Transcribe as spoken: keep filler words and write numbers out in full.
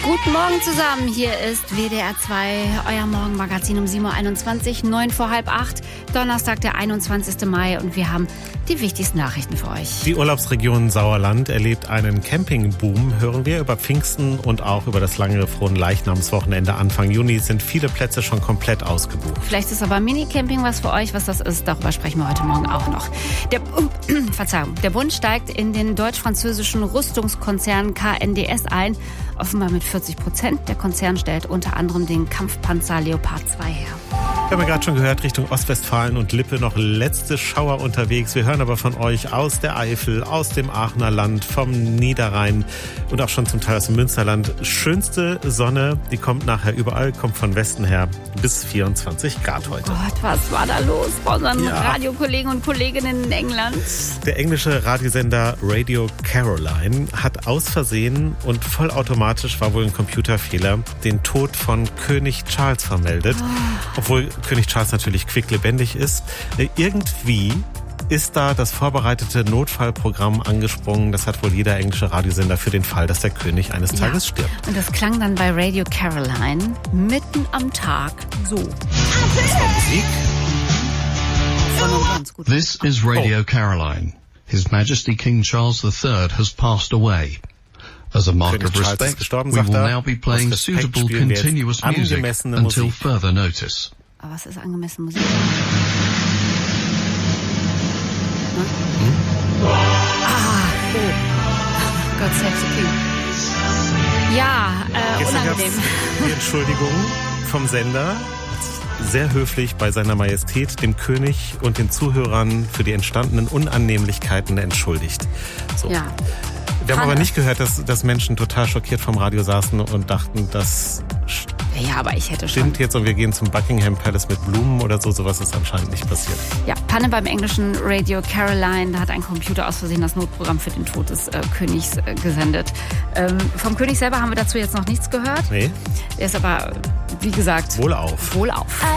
Guten Morgen zusammen, hier ist W D R zwei, euer Morgenmagazin um sieben Uhr einundzwanzig, neun vor halb acht, Donnerstag, der einundzwanzigsten Mai, und wir haben die wichtigsten Nachrichten für euch. Die Urlaubsregion Sauerland erlebt einen Campingboom, hören wir. Über Pfingsten und auch über das lange Fronleichnamswochenende Anfang Juni sind viele Plätze schon komplett ausgebucht. Vielleicht ist aber Mini-Camping was für euch. Was das ist, darüber sprechen wir heute Morgen auch noch. Der, uh, Verzeihung, der Bund steigt in den deutsch-französischen Rüstungskonzern K N D S ein, offenbar mit vierzig Prozent. Der Konzern stellt unter anderem den Kampfpanzer Leopard zwei her. Wir haben ja gerade schon gehört, Richtung Ostwestfalen und Lippe noch letzte Schauer unterwegs. Wir hören aber von euch aus der Eifel, aus dem Aachener Land, vom Niederrhein und auch schon zum Teil aus dem Münsterland. Schönste Sonne, die kommt nachher überall, kommt von Westen her bis vierundzwanzig Grad heute. Gott, was war da los bei unseren Ja. Radiokollegen und Kolleginnen in England? Der englische Radiosender Radio Caroline hat aus Versehen und vollautomatisch, war wohl ein Computerfehler, den Tod von König Charles vermeldet. Obwohl König Charles natürlich quicklebendig ist. Irgendwie ist da das vorbereitete Notfallprogramm angesprungen. Das hat wohl jeder englische Radiosender für den Fall, dass der König eines Ja. Tages stirbt. Und das klang dann bei Radio Caroline mitten am Tag so. Das war Musik. Von uns gut. This is Radio Caroline. His Majesty King Charles the Third has passed away. As a mark König of Charles ist respect, gestorben, we sagt will er. now be Aus playing Respekt suitable spielen wir jetzt continuous music angemessene until Musik. further notice. Aber was ist angemessen Musik? Hm? Ah, oh. God save the King. Ja, äh, Gestern gab unangenehm. es die Entschuldigung vom Sender. Sehr höflich bei seiner Majestät, dem König und den Zuhörern für die entstandenen Unannehmlichkeiten entschuldigt. So. Ja. Wir haben Hanne. aber nicht gehört, dass, dass Menschen total schockiert vom Radio saßen und dachten, das Ja, aber ich hätte schon. stimmt jetzt und wir gehen zum Buckingham Palace mit Blumen oder so. Sowas ist anscheinend nicht passiert. Ja, Panne beim englischen Radio Caroline. Da hat ein Computer aus Versehen das Notprogramm für den Tod des äh, Königs äh, gesendet. Ähm, vom König selber haben wir dazu jetzt noch nichts gehört. Nee, Er ist aber, wie gesagt, wohl auf. wohlauf.